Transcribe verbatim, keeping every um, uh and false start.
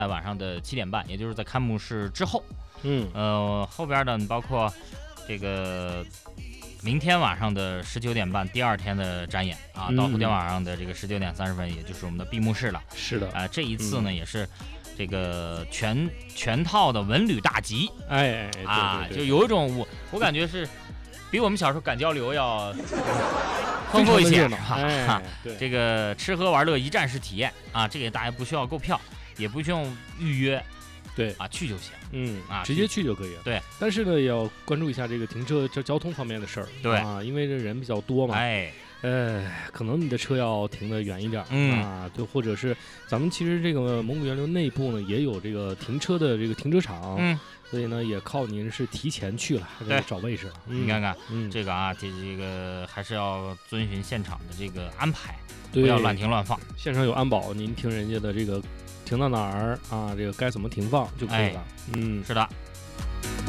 在晚上的七点半，也就是在开幕式之后。 嗯， 呃，后边的包括这个明天晚上的十九点半，第二天的展演啊， 嗯、 到后天晚上的这个十九点三十分，也就是我们的闭幕式了。 是的， 啊、呃，这一次呢、嗯、也是这个全全套的文旅大集， 哎哎啊， 对对对， 就有一种我我感觉是比我们小时候赶交流要丰富一些， 哎，对， 这个吃喝玩乐一站式体验啊，这个大家不需要购票，也不需要预约。 对啊，去就行， 嗯啊， 直接去就可以了。 对， 但是呢，也要关注一下这个停车交交通方面的事儿。 对啊，因为这人比较多嘛， 哎， 呃，可能你的车要停得远一点， 嗯啊，就或者是咱们其实这个蒙古园流内部呢也有这个停车的这个停车场， 嗯， 所以呢也靠您是提前去了，对，找位置。 嗯、你看看， 嗯， 这个啊，这这个还是要遵循现场的这个安排， 不要乱停乱放。 现场有安保，您听人家的这个。停到哪儿啊？这个该怎么停放就可以了。 哎、 嗯， 是的。